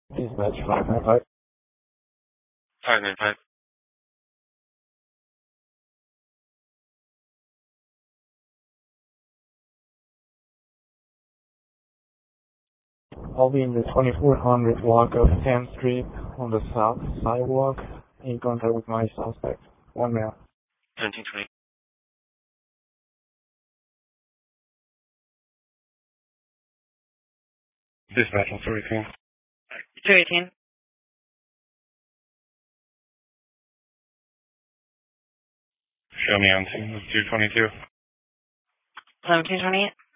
Dispatch 595. 595. I'll be in the 2400 block of 10th Street on the south sidewalk in contact with my suspect. 1 male. 1720. Dispatch on 218. 218. Show me on 222. 1728.